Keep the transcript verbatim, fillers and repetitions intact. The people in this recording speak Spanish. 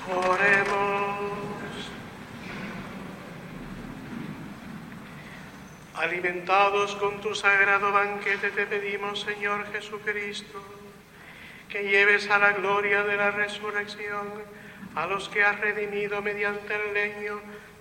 Oremos. Alimentados con tu sagrado banquete, te pedimos, Señor Jesucristo, que lleves a la gloria de la resurrección a los que has redimido mediante el leño